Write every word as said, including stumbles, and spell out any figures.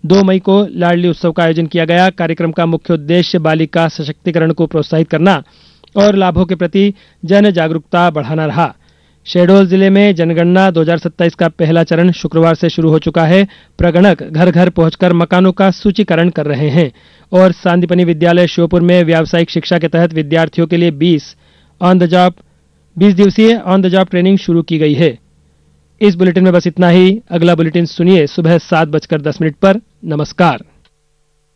दो मई को लाडली उत्सव का आयोजन किया गया। कार्यक्रम का मुख्य उद्देश्य बालिका सशक्तिकरण को प्रोत्साहित करना और लाभों के प्रति जन जागरूकता बढ़ाना रहा। शहडोल जिले में जनगणना दो हज़ार सत्ताईस का पहला चरण शुक्रवार से शुरू हो चुका है। प्रगणक घर घर पहुंचकर मकानों का सूचीकरण कर रहे हैं और सांदीपनि विद्यालय श्योपुर में व्यावसायिक शिक्षा के तहत विद्यार्थियों के लिए बीस ऑन द जॉब बीस दिवसीय ऑन द जॉब ट्रेनिंग शुरू की गई है। इस बुलेटिन में बस इतना ही। अगला बुलेटिन सुनिए सुबह सात बजकर दस मिनट पर। नमस्कार।